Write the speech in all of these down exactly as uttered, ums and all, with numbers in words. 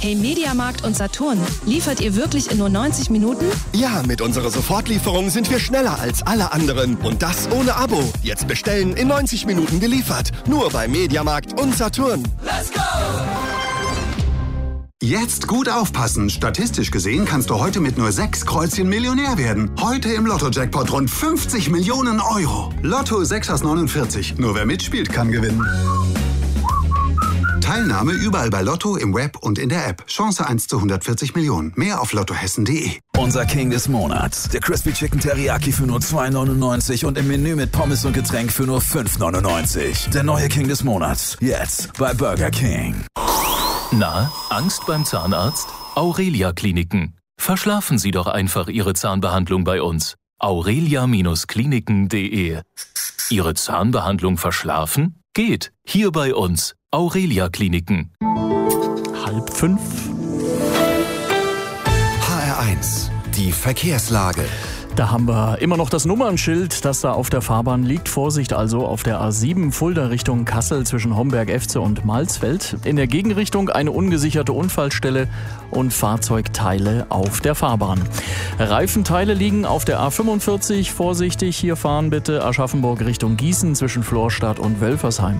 Hey Mediamarkt und Saturn, liefert ihr wirklich in nur neunzig Minuten? Ja, mit unserer Sofortlieferung sind wir schneller als alle anderen. Und das ohne Abo. Jetzt bestellen, in neunzig Minuten geliefert. Nur bei Mediamarkt und Saturn. Let's go! Jetzt gut aufpassen. Statistisch gesehen kannst du heute mit nur sechs Kreuzchen Millionär werden. Heute im Lotto-Jackpot rund fünfzig Millionen Euro. Lotto sechs aus neunundvierzig. Nur wer mitspielt, kann gewinnen. Teilnahme überall bei Lotto, im Web und in der App. Chance eins zu hundertvierzig Millionen. Mehr auf lottohessen punkt de. Unser King des Monats. Der Crispy Chicken Teriyaki für nur zwei neunundneunzig und im Menü mit Pommes und Getränk für nur fünf neunundneunzig. Der neue King des Monats. Jetzt bei Burger King. Na, Angst beim Zahnarzt? Aurelia Kliniken. Verschlafen Sie doch einfach Ihre Zahnbehandlung bei uns. aurelia Kliniken punkt de. Ihre Zahnbehandlung verschlafen? Geht. Hier bei uns. Aurelia Kliniken. Halb fünf. H R eins. Die Verkehrslage. Da haben wir immer noch das Nummernschild, das da auf der Fahrbahn liegt. Vorsicht also auf der A sieben Fulda Richtung Kassel zwischen Homberg-Efze und Malsfeld. In der Gegenrichtung eine ungesicherte Unfallstelle und Fahrzeugteile auf der Fahrbahn. Reifenteile liegen auf der A fünfundvierzig. Vorsichtig, hier fahren bitte Aschaffenburg Richtung Gießen zwischen Florstadt und Wölfersheim.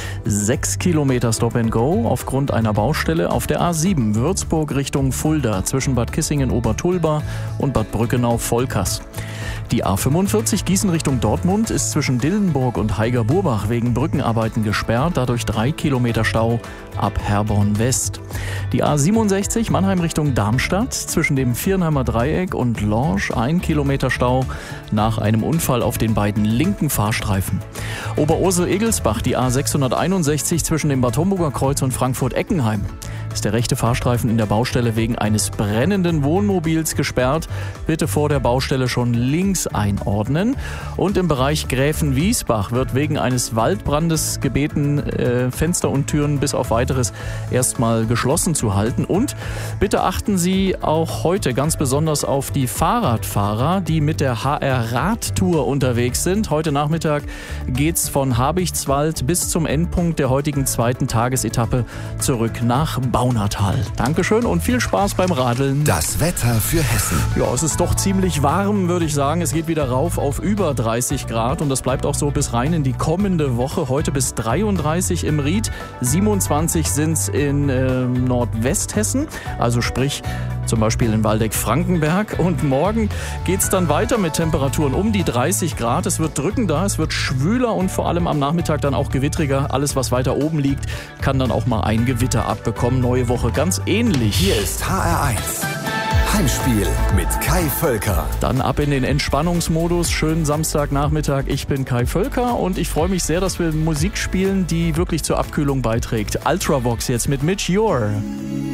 Sechs Kilometer Stop and Go aufgrund einer Baustelle auf der A sieben Würzburg Richtung Fulda zwischen Bad Kissingen-Obertulba und Bad Brückenau-Volkers. Die A fünfundvierzig Gießen Richtung Dortmund ist zwischen Dillenburg und Haiger-Burbach wegen Brückenarbeiten gesperrt, dadurch drei Kilometer Stau ab Herborn West. Die A siebenundsechzig Mannheim Richtung Darmstadt zwischen dem Viernheimer Dreieck und Lorsch ein Kilometer Stau nach einem Unfall auf den beiden linken Fahrstreifen. Oberursel-Egelsbach die A sechshunderteinundsechzig zwischen dem Bad Homburger Kreuz und Frankfurt-Eckenheim. Ist der rechte Fahrstreifen in der Baustelle wegen eines brennenden Wohnmobils gesperrt. Bitte vor der Baustelle schon links einordnen. Und im Bereich Gräfenwiesbach wird wegen eines Waldbrandes gebeten, äh, Fenster und Türen bis auf weiteres erstmal geschlossen zu halten. Und bitte achten Sie auch heute ganz besonders auf die Fahrradfahrer, die mit der H R Radtour unterwegs sind. Heute Nachmittag geht's von Habichtswald bis zum Endpunkt der heutigen zweiten Tagesetappe zurück nach Baunatal. Dankeschön und viel Spaß beim Radeln. Das Wetter für Hessen. Ja, es ist doch ziemlich warm, würde ich sagen. Es geht wieder rauf auf über dreißig Grad und das bleibt auch so bis rein in die kommende Woche. Heute bis dreiunddreißig im Ried, siebenundzwanzig sind's in äh, Nordwesthessen, also sprich zum Beispiel in Waldeck-Frankenberg. Und morgen geht's dann weiter mit Temperaturen um die dreißig Grad. Es wird drückender, es wird schwüler und vor allem am Nachmittag dann auch gewittriger. Alles, was weiter oben liegt, kann dann auch mal ein Gewitter abbekommen. Neue Woche ganz ähnlich. Hier ist H R eins. Heimspiel mit Kai Völker. Dann ab in den Entspannungsmodus. Schönen Samstagnachmittag. Ich bin Kai Völker und ich freue mich sehr, dass wir Musik spielen, die wirklich zur Abkühlung beiträgt. Ultravox jetzt mit Mitch Ure.